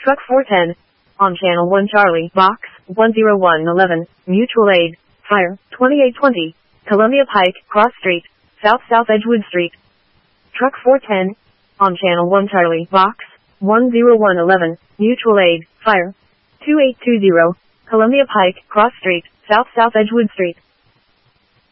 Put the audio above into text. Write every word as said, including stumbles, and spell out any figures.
Truck four ten. On Channel one Charlie, Box one zero one eleven, Mutual Aid, Fire, twenty-eight twenty, Columbia Pike, Cross Street, South South Edgewood Street. Truck four ten. On Channel one Charlie, Box one zero one eleven, Mutual Aid, Fire, two eight two zero, Columbia Pike, Cross Street, South South Edgewood Street.